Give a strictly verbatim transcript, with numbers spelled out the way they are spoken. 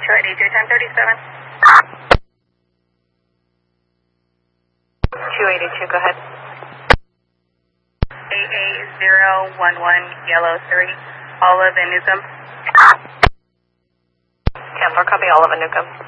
Detroit, A J ten thirty-seven. two eighty-two, go ahead. A A zero one one, Yellow three, Olive and Newcomb. ten four, copy, Olive and Newcomb.